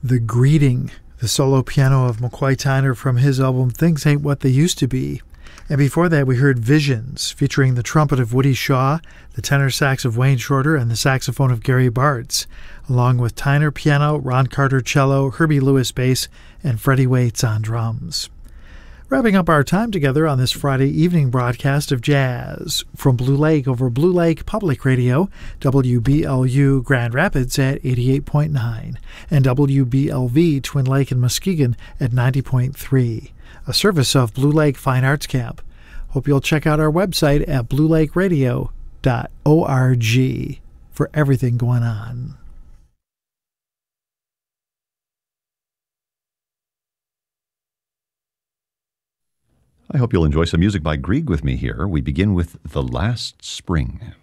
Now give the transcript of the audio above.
The Greeting, the solo piano of McCoy Tyner from his album Things Ain't What They Used to Be. And before that, we heard Visions, featuring the trumpet of Woody Shaw, the tenor sax of Wayne Shorter, and the saxophone of Gary Bartz, along with Tyner piano, Ron Carter cello, Herbie Lewis bass, and Freddie Waits on drums. Wrapping up our time together on this Friday evening broadcast of jazz from Blue Lake over Blue Lake Public Radio, WBLU Grand Rapids at 88.9, and WBLV Twin Lake and Muskegon at 90.3, a service of Blue Lake Fine Arts Camp. Hope you'll check out our website at bluelakeradio.org for everything going on. I hope you'll enjoy some music by Grieg with me here. We begin with The Last Spring.